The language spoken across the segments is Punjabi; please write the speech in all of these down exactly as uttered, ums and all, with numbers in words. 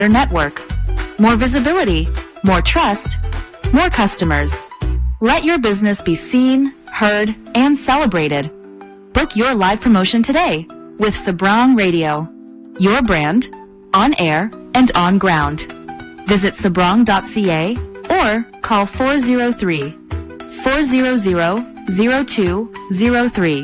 network. More visibility, more trust, more customers. Let your business be seen, heard, and celebrated. Book your live promotion today with Sabrang Radio. Your brand, on air and on ground. Visit sabrang dot c a or call four oh three, four hundred, oh two oh three.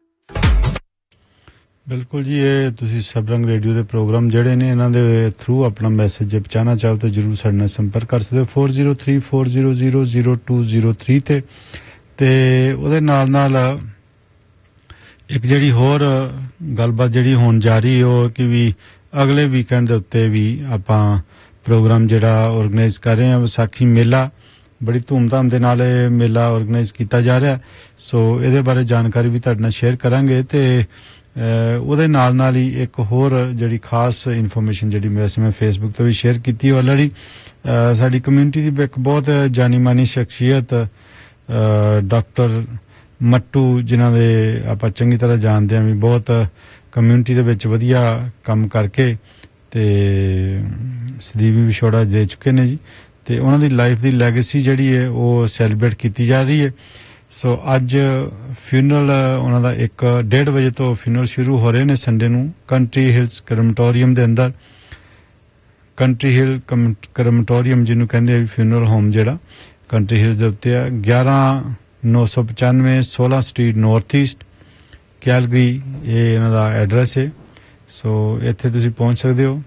ਬਿਲਕੁਲ ਜੀ ਇਹ ਤੁਸੀਂ ਸਬਰੰਗ ਰੇਡੀਓ ਦੇ ਪ੍ਰੋਗਰਾਮ ਜਿਹੜੇ ਨੇ ਇਹਨਾਂ ਦੇ ਥਰੂ ਆਪਣਾ ਮੈਸੇਜ ਜੇ ਪਹੁੰਚਾਉਣਾ ਚਾਹੋ ਤਾਂ ਜਰੂਰ ਸਾਡੇ ਨਾਲ ਸੰਪਰਕ ਕਰ ਸਕਦੇ ਹੋ four oh three, four hundred, oh two oh three ਤੇ ਤੇ ਉਹਦੇ ਨਾਲ ਨਾਲ ਇੱਕ ਜਿਹੜੀ ਹੋਰ ਗੱਲਬਾਤ ਜਿਹੜੀ ਹੋਣ ਜਾ ਰਹੀ ਉਹ ਕਿ ਵੀ ਅਗਲੇ ਵੀਕਐਂਡ ਦੇ ਉੱਤੇ ਵੀ ਆਪਾਂ ਪ੍ਰੋਗਰਾਮ ਜਿਹੜਾ ਆਰਗੇਨਾਈਜ਼ ਕਰ ਰਹੇ ਹਾਂ ਵਿਸਾਖੀ ਮੇਲਾ ਬੜੀ ਧੂਮਧਾਮ ਦੇ ਨਾਲ ਇਹ ਮੇਲਾ ਆਰਗੇਨਾਈਜ਼ ਕੀਤਾ ਜਾ ਰਿਹਾ ਸੋ ਇਹਦੇ ਬਾਰੇ ਜਾਣਕਾਰੀ ਵੀ ਤੁਹਾਡੇ ਨਾਲ ਸ਼ੇਅਰ ਕਰਾਂਗੇ ਤੇ ਉਹਦੇ ਨਾਲ ਨਾਲ ਹੀ ਇੱਕ ਹੋਰ ਜਿਹੜੀ ਖਾਸ ਇਨਫੋਰਮੇਸ਼ਨ ਜਿਹੜੀ ਵੈਸੇ ਮੈਂ ਫੇਸਬੁੱਕ ਤੇ ਵੀ ਸ਼ੇਅਰ ਕੀਤੀ ਆਲਰੇਡੀ ਸਾਡੀ ਕਮਿਊਨਿਟੀ ਦੀ ਇੱਕ ਬਹੁਤ ਜਾਣੀ ਮਾਨੀ ਸ਼ਖਸੀਅਤ ਡਾਕਟਰ ਮੱਟੂ ਜਿਨ੍ਹਾਂ ਦੇ ਆਪਾਂ ਚੰਗੀ ਤਰ੍ਹਾਂ ਜਾਣਦੇ ਹਾਂ ਵੀ ਬਹੁਤ ਕਮਿਊਨਿਟੀ ਦੇ ਵਿੱਚ ਵਧੀਆ ਕੰਮ ਕਰਕੇ ਤੇ ਸਦੀਵੀ ਵਿਛੋੜਾ ਦੇ ਚੁੱਕੇ ਨੇ ਜੀ ਤੇ ਉਹਨਾਂ ਦੀ ਲਾਈਫ ਦੀ ਲੈਗੇਸੀ ਜਿਹੜੀ ਹੈ ਉਹ ਸੈਲੀਬ੍ਰੇਟ ਕੀਤੀ ਜਾ ਰਹੀ ਹੈ ਸੋ ਅੱਜ ਫਿਊਨਰਲ ਉਹਨਾਂ ਦਾ ਇੱਕ ਡੇਢ ਵਜੇ ਤੋਂ ਫਿਊਨਰਲ ਸ਼ੁਰੂ ਹੋ ਰਹੇ ਨੇ ਸੰਡੇ ਨੂੰ ਕੰਟਰੀ ਹਿਲਸ ਕਰਮਟੋਰੀਅਮ ਦੇ ਅੰਦਰ ਕੰਟਰੀ ਹਿਲ ਕਰਮਟੋਰੀਅਮ ਜਿਹਨੂੰ ਕਹਿੰਦੇ ਆ ਫਿਊਨਰਲ ਹੋਮ ਜਿਹੜਾ ਕੰਟਰੀ ਹਿਲਸ ਦੇ ਉੱਤੇ ਆ eleven nine ninety-five sixteen street north East Calgary ਇਹ ਇਹਨਾਂ ਦਾ ਐਡਰੈਸ ਹੈ ਸੋ ਇੱਥੇ ਤੁਸੀਂ ਪਹੁੰਚ ਸਕਦੇ ਹੋ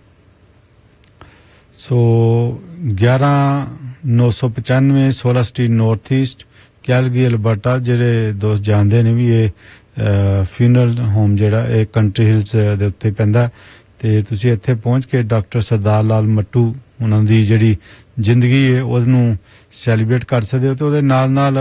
ਸੋ eleven nine ninety-five sixteen street north East Calgary Alberta ਜਿਹੜੇ ਦੋਸਤ ਜਾਣਦੇ ਨੇ ਵੀ ਇਹ ਫਿਊਨਰਲ ਹੋਮ ਜਿਹੜਾ ਇਹ ਕੰਟਰੀ ਹਿਲਸ ਦੇ ਉੱਤੇ ਪੈਂਦਾ ਤੇ ਤੁਸੀਂ ਇੱਥੇ ਪਹੁੰਚ ਕੇ ਡਾਕਟਰ ਸਰਦਾਰ ਲਾਲ ਮੱਟੂ ਉਹਨਾਂ ਦੀ ਜਿਹੜੀ ਜ਼ਿੰਦਗੀ ਹੈ ਉਹਨੂੰ ਸੈਲੀਬ੍ਰੇਟ ਕਰ ਸਕਦੇ ਹੋ ਤੇ ਉਹਦੇ ਨਾਲ ਨਾਲ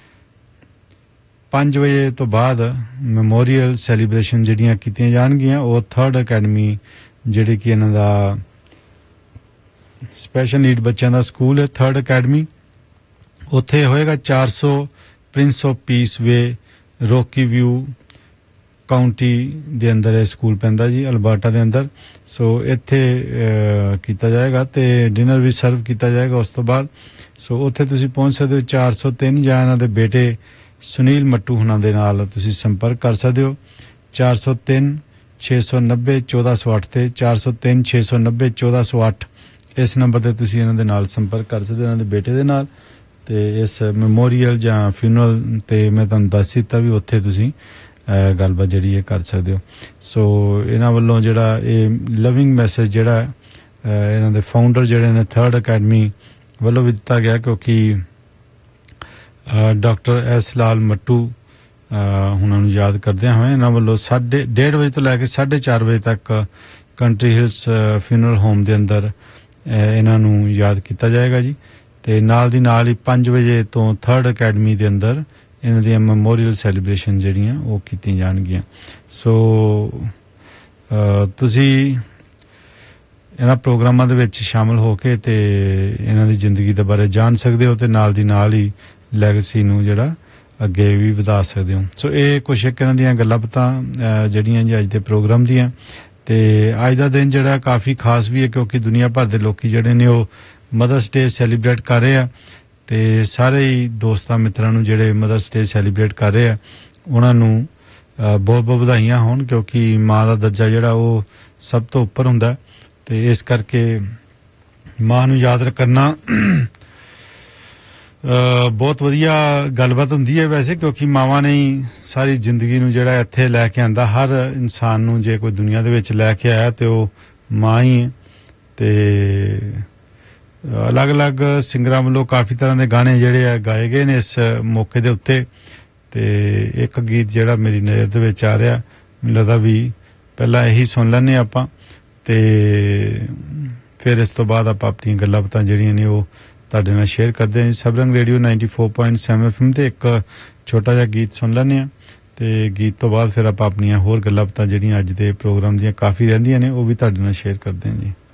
five ਵਜੇ ਤੋਂ ਬਾਅਦ ਮੈਮੋਰੀਅਲ ਸੈਲੀਬ੍ਰੇਸ਼ਨ ਜਿਹੜੀਆਂ ਕੀਤੀਆਂ ਜਾਣਗੀਆਂ ਉਹ ਥਰਡ ਅਕੈਡਮੀ ਜਿਹੜੇ ਕਿ ਇਹਨਾਂ ਦਾ ਸਪੈਸ਼ਲ ਨੀਡ ਬੱਚਿਆਂ ਦਾ ਸਕੂਲ ਹੈ ਥਰਡ ਅਕੈਡਮੀ ਉੱਥੇ ਹੋਏਗਾ four hundred Prince of piece ਵੇ ਰੋਕੀ ਵਿਊ ਕਾਉਂਟੀ ਦੇ ਅੰਦਰ ਇਹ ਸਕੂਲ ਪੈਂਦਾ ਜੀ ਅਲਬਰਟਾ ਦੇ ਅੰਦਰ ਸੋ ਇੱਥੇ ਕੀਤਾ ਜਾਏਗਾ ਤੇ ਡਿਨਰ ਵੀ ਸਰਵ ਕੀਤਾ ਜਾਏਗਾ ਉਸ ਤੋਂ ਬਾਅਦ ਸੋ ਉੱਥੇ ਤੁਸੀਂ ਪਹੁੰਚ ਸਕਦੇ ਹੋ four oh three ਜਾਂ ਇਹਨਾਂ ਦੇ ਬੇਟੇ ਸੁਨੀਲ ਮੱਟੂ ਹੁਣਾਂ ਦੇ ਨਾਲ ਤੁਸੀਂ ਸੰਪਰਕ ਕਰ ਸਕਦੇ ਹੋ four oh three, six ninety, fourteen oh eight ਤੇ four oh three, six ninety, fourteen oh eight ਇਸ ਨੰਬਰ ਤੇ ਤੁਸੀਂ ਇਹਨਾਂ ਦੇ ਨਾਲ ਸੰਪਰਕ ਕਰ ਸਕਦੇ ਹੋ ਇਹਨਾਂ ਦੇ ਬੇਟੇ ਦੇ ਨਾਲ ਤੇ ਇਸ ਮੈਮੋਰੀਅਲ ਜਾਂ ਫਿਊਨਰਲ ਤੇ ਮੈਂ ਤੁਹਾਨੂੰ ਦੱਸ ਦਿੱਤਾ ਵੀ ਉੱਥੇ ਤੁਸੀਂ ਗੱਲਬਾਤ ਜਿਹੜੀ ਇਹ ਕਰ ਸਕਦੇ ਹੋ ਸੋ ਇਹਨਾਂ ਵੱਲੋਂ ਜਿਹੜਾ ਇਹ ਲਵਿੰਗ ਮੈਸੇਜ ਜਿਹੜਾ ਇਹਨਾਂ ਦੇ ਫਾਊਂਡਰ ਜਿਹੜੇ ਨੇ ਥਰਡ ਅਕੈਡਮੀ ਵੱਲੋਂ ਵੀ ਦਿੱਤਾ ਗਿਆ ਕਿਉਂਕਿ ਡਾਕਟਰ ਐਸ ਲਾਲ ਮੱਟੂ ਉਹਨਾਂ ਨੂੰ ਯਾਦ ਕਰਦਿਆਂ ਹੋਏ ਇਹਨਾਂ ਵੱਲੋਂ ਸਾਢੇ ਡੇਢ ਵਜੇ ਤੋਂ ਲੈ ਕੇ ਸਾਢੇ ਚਾਰ ਵਜੇ ਤੱਕ ਕੰਟਰੀ ਹਿਲਸ ਫਿਊਨਰਲ ਹੋਮ ਦੇ ਅੰਦਰ ਇਹਨਾਂ ਨੂੰ ਯਾਦ ਕੀਤਾ ਜਾਏਗਾ ਜੀ ਤੇ ਨਾਲ ਦੀ ਨਾਲ ਹੀ five ਵਜੇ ਤੋਂ ਥਰਡ ਅਕੈਡਮੀ ਦੇ ਅੰਦਰ ਇਹਨਾਂ ਦੀਆਂ ਮੈਮੋਰੀਅਲ ਸੈਲੀਬ੍ਰੇਸ਼ਨ ਜਿਹੜੀਆਂ ਉਹ ਕੀਤੀਆਂ ਜਾਣਗੀਆਂ ਸੋ ਤੁਸੀਂ ਇਹਨਾਂ ਪ੍ਰੋਗਰਾਮਾਂ ਦੇ ਵਿੱਚ ਸ਼ਾਮਲ ਹੋ ਕੇ ਤੇ ਇਹਨਾਂ ਦੀ ਜ਼ਿੰਦਗੀ ਦੇ ਬਾਰੇ ਜਾਣ ਸਕਦੇ ਹੋ ਤੇ ਨਾਲ ਦੀ ਨਾਲ ਹੀ ਲੈਗੇਸੀ ਨੂੰ ਜਿਹੜਾ ਅੱਗੇ ਵੀ ਵਧਾ ਸਕਦੇ ਹੋ ਸੋ ਇਹ ਕੁਛ ਇੱਕ ਇਹਨਾਂ ਦੀਆਂ ਗੱਲਾਂ ਬਾਤਾਂ ਜਿਹੜੀਆਂ ਜੀ ਅੱਜ ਦੇ ਪ੍ਰੋਗਰਾਮ ਦੀਆਂ ਤੇ ਅੱਜ ਦਾ ਦਿਨ ਜਿਹੜਾ ਕਾਫੀ ਖਾਸ ਵੀ ਹੈ ਕਿਉਂਕਿ ਦੁਨੀਆ ਭਰ ਦੇ ਲੋਕੀ ਜਿਹੜੇ ਨੇ ਉਹ ਮਦਰਸ ਡੇ ਸੈਲੀਬ੍ਰੇਟ ਕਰ ਰਹੇ ਆ ਤੇ ਸਾਰੇ ਹੀ ਦੋਸਤਾਂ ਮਿੱਤਰਾਂ ਨੂੰ ਜਿਹੜੇ ਮਦਰਸ ਡੇ ਸੈਲੀਬ੍ਰੇਟ ਕਰ ਰਹੇ ਆ ਉਹਨਾਂ ਨੂੰ ਬਹੁਤ ਬਹੁਤ ਵਧਾਈਆਂ ਹੋਣ ਕਿਉਂਕਿ ਮਾਂ ਦਾ ਦਰਜਾ ਜਿਹੜਾ ਉਹ ਸਭ ਤੋਂ ਉੱਪਰ ਹੁੰਦਾ ਤੇ ਇਸ ਕਰਕੇ ਮਾਂ ਨੂੰ ਯਾਦ ਕਰਨਾ ਬਹੁਤ ਵਧੀਆ ਗੱਲਬਾਤ ਹੁੰਦੀ ਹੈ ਵੈਸੇ ਕਿਉਂਕਿ ਮਾਵਾਂ ਨੇ ਹੀ ਸਾਰੀ ਜ਼ਿੰਦਗੀ ਨੂੰ ਜਿਹੜਾ ਇੱਥੇ ਲੈ ਕੇ ਆਂਦਾ ਹਰ ਇਨਸਾਨ ਨੂੰ ਜੇ ਕੋਈ ਦੁਨੀਆ ਦੇ ਵਿੱਚ ਲੈ ਕੇ ਆਇਆ ਤੇ ਉਹ ਮਾਂ ਹੀ ਹੈ ਤੇ ਅਲੱਗ-ਅਲੱਗ ਸਿੰਗਰਾਂ ਵੱਲੋਂ ਕਾਫੀ ਤਰ੍ਹਾਂ ਦੇ ਗਾਣੇ ਜਿਹੜੇ ਆ ਗਾਏ ਗਏ ਨੇ ਇਸ ਮੌਕੇ ਦੇ ਉੱਤੇ ਤੇ ਇੱਕ ਗੀਤ ਜਿਹੜਾ ਮੇਰੀ ਨਜ਼ਰ ਦੇ ਵਿੱਚ ਆ ਰਿਹਾ ਮੈਨੂੰ ਲੱਗਦਾ ਵੀ ਪਹਿਲਾਂ ਇਹੀ ਸੁਣ ਲੈਂਦੇ ਆਪਾਂ ਤੇ ਫਿਰ ਇਸ ਤੋਂ ਬਾਅਦ ਆਪਾਂ ਆਪਣੀਆਂ ਗੱਲਾਂ ਬਾਤਾਂ ਜਿਹੜੀਆਂ ਨੇ ਉਹ ਤੁਹਾਡੇ ਨਾਲ ਸ਼ੇਅਰ ਕਰਦੇ ਹਾਂ ਸਬਰੰਗ radio ninety-four point seven F M ਤੇ ਇੱਕ ਛੋਟਾ ਜਿਹਾ ਗੀਤ ਸੁਣ ਲੈਂਦੇ ਹਾਂ ਤੇ ਗੀਤ ਤੋਂ ਬਾਅਦ ਫਿਰ ਆਪਾਂ ਆਪਣੀਆਂ ਹੋਰ ਗੱਲਾਂ ਬਾਤਾਂ ਜਿਹੜੀਆਂ ਅੱਜ ਦੇ ਪ੍ਰੋਗਰਾਮ ਦੀਆਂ ਕਾਫੀ ਰਹਿੰਦੀਆਂ ਨੇ ਉਹ ਵੀ ਤੁਹਾਡੇ ਨਾਲ ਸ਼ੇਅਰ ਕਰਦੇ ਹਾਂ ਜੀ